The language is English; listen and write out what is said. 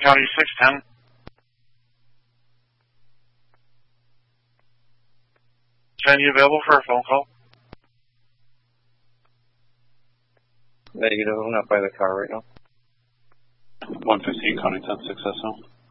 County 610. Are you available for a phone call? Negative, I'm not by the car right now. 115, County 10, successful.